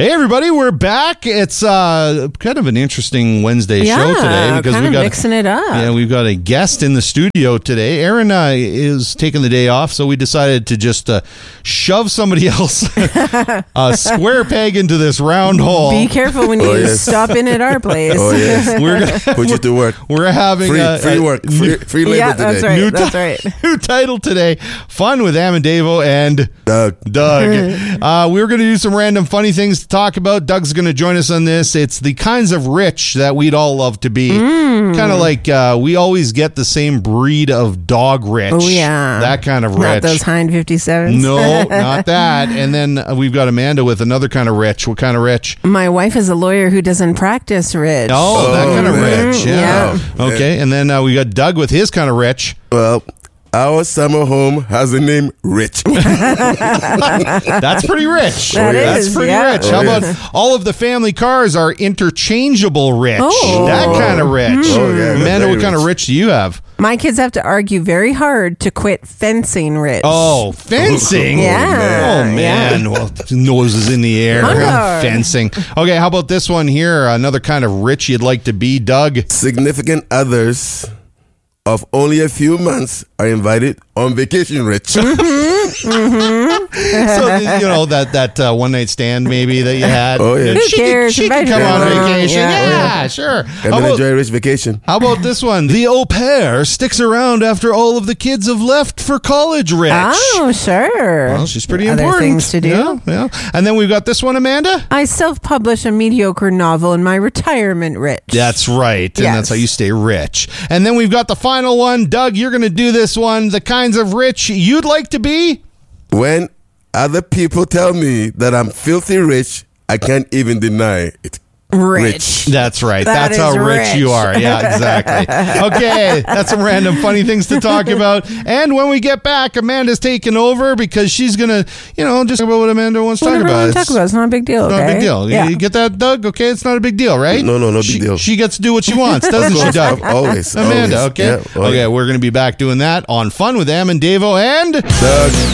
Hey everybody, we're back. It's kind of an interesting Wednesday show today because we got mixing it up. Yeah, we've got a guest in the studio today. Aaron is taking the day off, so we decided to just shove somebody else a square peg into this round hole. Be careful when you stop in at our place. Oh yes, we're gonna put you to work. We're having free work, free labor today. That's right. That's right. New title today: Fun with Amandavo and Doug. We're going to do some random funny things to talk about. Doug's going to join us on this. It's the kinds of rich that we'd all love to be. Kind of like we always get the same breed of dog rich. Oh, yeah. That kind of rich. Not those Hind 57s. No, not that. And then we've got Amanda with another kind of rich. What kind of rich? My wife is a lawyer who doesn't practice rich. Oh, that kind of rich. Yeah. Okay. And then we got Doug with his kind of rich. Well, our summer home has a name, Rich. That's pretty rich. That's pretty rich. How about all of the family cars are interchangeable rich? That kind of rich. Amanda, what kind of rich do you have? My kids have to argue very hard to quit fencing rich. Oh, fencing? Yeah. Oh, man. Well, noses in the air. Fencing. Okay, how about this one here? Another kind of rich you'd like to be, Doug? Significant others of only a few months are invited on vacation, Rich. So, that one night stand maybe that you had. Oh, yeah. Who cares? She can come on vacation. Yeah, sure. Come and enjoy a rich vacation. How about this one? The au pair sticks around after all of the kids have left for college, Rich. Oh, sure. Well, she's pretty Other important. things to do. Yeah. And then we've got this one, Amanda. I self-publish a mediocre novel in my retirement, Rich. That's right. And that's how you stay rich. And then we've got the final one. Doug, you're going to do this one. The kinds of rich you'd like to be? When other people tell me that I'm filthy rich, I can't even deny it. Rich. That's right. That That's how rich rich you are. Yeah, exactly. Okay, that's some random funny things to talk about. And when we get back, Amanda's taking over because she's going to, just about what Amanda wants to talk about. It's not a big deal. It's not a big deal. Yeah. You get that, Doug? Okay, it's not a big deal, right? No big deal. She gets to do what she wants, doesn't she, Doug? Always. Amanda, always. okay? Yeah, Okay, we're going to be back doing that on Fun with Amandavo and Doug.